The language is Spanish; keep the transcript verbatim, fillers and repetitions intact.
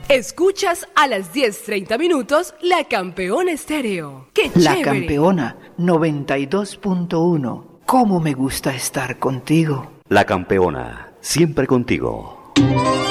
Escuchas a las diez treinta minutos La Campeona Estéreo. ¡Qué La chévere! Campeona noventa y dos punto uno. ¿Cómo me gusta estar contigo? La Campeona, siempre contigo.